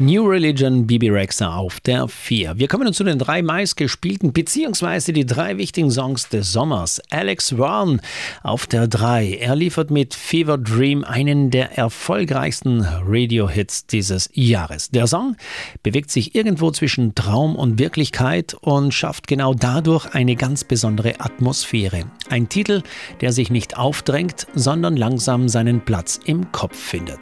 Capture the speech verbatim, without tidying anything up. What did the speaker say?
New Religion, Bebe Rexha auf der vier. Wir kommen nun zu den drei meistgespielten beziehungsweise die drei wichtigen Songs des Sommers. Alex Warren auf der drei. Er liefert mit Fever Dream einen der erfolgreichsten Radio-Hits dieses Jahres. Der Song bewegt sich irgendwo zwischen Traum und Wirklichkeit und schafft genau dadurch eine ganz besondere Atmosphäre. Ein Titel, der sich nicht aufdrängt, sondern langsam seinen Platz im Kopf findet.